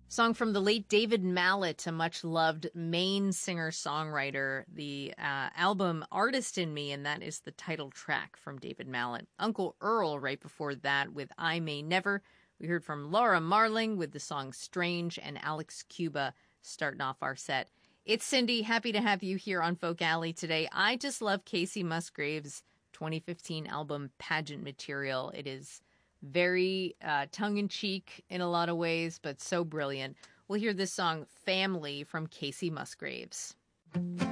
Song from the late David Mallet, a much-loved Maine singer-songwriter. The album Artist in Me, and that is the title track from David Mallet. Uncle Earl right before that with I May Never. We heard from Laura Marling with the song Strange, and Alex Cuba starting off our set. It's Cindy. Happy to have you here on Folk Alley today. I just love Kacey Musgraves' 2015 album Pageant Material. It is very tongue-in-cheek in a lot of ways, but so brilliant. We'll hear this song, Family, from Kacey Musgraves.